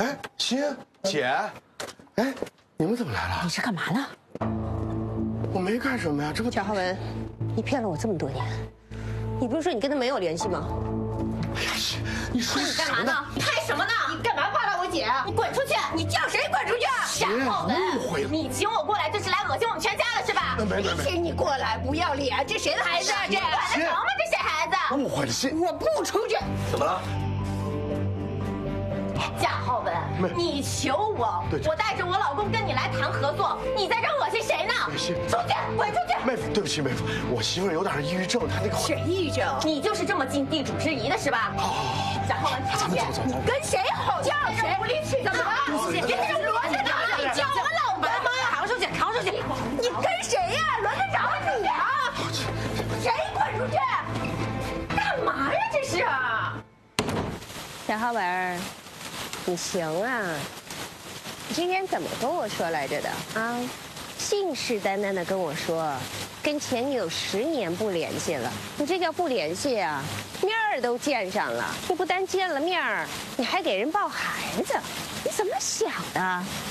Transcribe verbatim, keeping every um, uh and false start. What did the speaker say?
哎，欣姐，哎，你们怎么来了？ 你是干嘛呢？ 我没干什么呀，这不…… 贾浩文，你骗了我这么多年，你不是说你跟他没有联系吗？ 哎呀，欣，你说你干嘛呢？你拍什么呢？你干嘛扒拉我姐？你滚出去！你叫谁滚出去？ 姐， 贾浩文， 误会了， 你请我过来就是来恶心我们全家的是吧？ 没没没， 请你过来，不要脸！这谁的孩子啊？这管得着吗？这谁孩子？ 误会了，欣， 我不出去。 怎么了？ 贾浩文，你求我，我带着我老公跟你来谈合作，你在这恶心谁呢？ 欣， 出去，滚出去！ 妹夫，对不起，妹夫，我媳妇儿有点抑郁症，她那个…… 谁抑郁症？ 你就是这么尽地主之谊的是吧？ 好好好， 贾浩文， 咱们走走走。 跟谁吼叫谁？ 无理取闹！你这是罗着呢！你叫我老公！ 扛出去，扛出去！你跟谁呀？轮得着你啊？谁滚出去？ 干嘛呀？这是！ 贾浩文，你行啊！你今天怎么跟我说来着的啊？信誓旦旦的跟我说，跟前女友十年不联系了。你这叫不联系啊？面儿都见上了，你不但见了面儿，你还给人抱孩子，你怎么想的？